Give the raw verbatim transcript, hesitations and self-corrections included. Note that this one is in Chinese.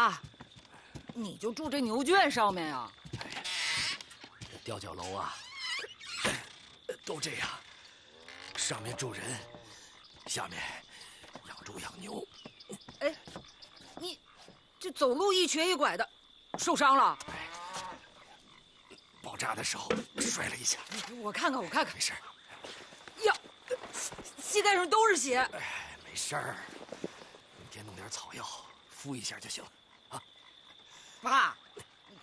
爸，你就住这牛圈上面呀？ 哎，这吊脚楼啊，都这样，上面住人，下面养猪养牛。 哎，你这走路一瘸一拐的，受伤了？ 哎，爆炸的时候摔了一下。 我看看，我看看， 没事。 呀，膝盖上都是血。 哎，没事儿，明天弄点草药敷一下就行了。啊， 爸，